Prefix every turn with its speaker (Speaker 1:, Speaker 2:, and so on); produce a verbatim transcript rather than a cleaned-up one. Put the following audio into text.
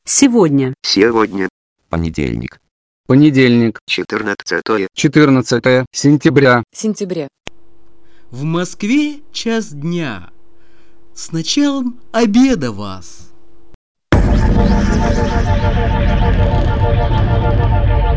Speaker 1: Сегодня.
Speaker 2: Сегодня.
Speaker 3: Понедельник.
Speaker 4: Понедельник.
Speaker 2: четырнадцатое.
Speaker 4: четырнадцатое сентября.
Speaker 1: Сентября.
Speaker 5: В Москве час дня. С началом обеда вас.